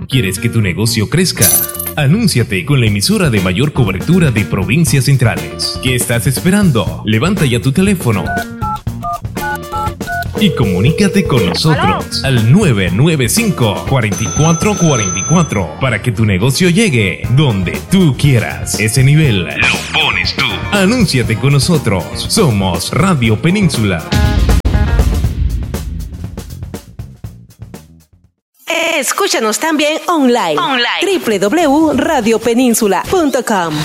¿Quieres que tu negocio crezca? Anúnciate con la emisora de mayor cobertura de provincias centrales. ¿Qué estás esperando? Levanta ya tu teléfono y comunícate con nosotros al 995-4444 para que tu negocio llegue donde tú quieras. Ese nivel lo pones tú. Anúnciate con nosotros. Somos Radio Península. Escúchanos también online. www.radiopeninsula.com.